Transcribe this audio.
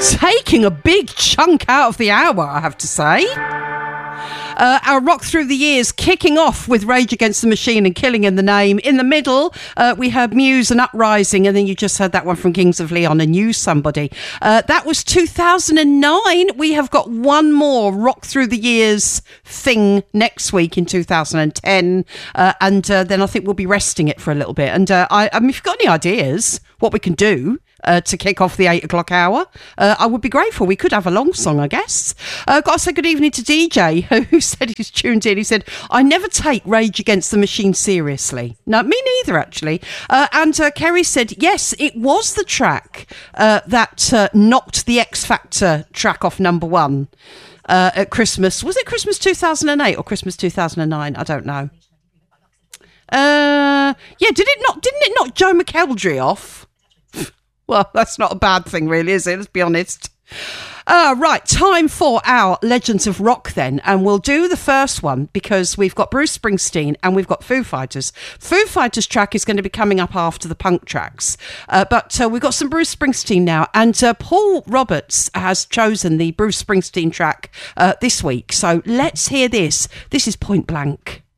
Taking a big chunk out of the hour, I have to say. Our rock through the years kicking off with Rage Against the Machine and Killing in the Name. In the middle, we heard Muse and Uprising, and then you just heard that one from Kings of Leon and Use Somebody. That was 2009. We have got one more rock through the years thing next week in 2010, and then I think we'll be resting it for a little bit. And I mean, if you've got any ideas what we can do to kick off the 8 o'clock hour, I would be grateful. We could have a long song, I guess. Got to say good evening to DJ, who said he's tuned in. He said, I never take Rage Against the Machine seriously. No, me neither, actually. And Kerry said, yes, it was the track that knocked the X Factor track off number one at Christmas. Was it Christmas 2008 or Christmas 2009? I don't know. Yeah, didn't it knock Joe McElderry off? Well, that's not a bad thing, really, is it? Let's be honest. Right, time for our Legends of Rock then. And we'll do the first one because we've got Bruce Springsteen and we've got Foo Fighters. Foo Fighters track is going to be coming up after the punk tracks. But we've got some Bruce Springsteen now. And Paul Roberts has chosen the Bruce Springsteen track this week. So let's hear this. This is Point Blank.